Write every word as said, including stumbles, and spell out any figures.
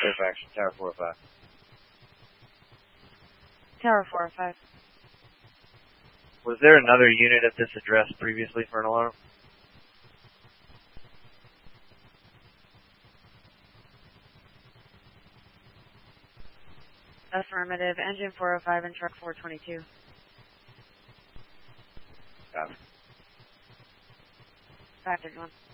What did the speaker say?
clear for action. Tower four oh five. Tower four oh five. Was there another unit at this address previously for an alarm? Affirmative. Engine four oh five and truck four twenty-two. Got it. five thirty-one.